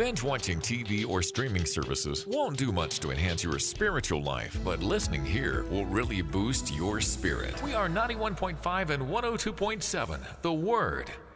Binge watching TV or streaming services won't do much to enhance your spiritual life, but listening here will really boost your spirit. We are 91.5 and 102.7, The Word.